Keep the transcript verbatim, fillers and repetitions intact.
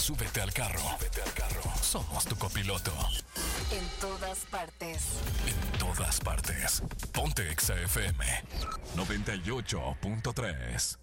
Súbete al carro. Súbete al carro. Somos tu copiloto. En todas partes. En todas partes. Ponte Exa F M noventa y ocho punto tres.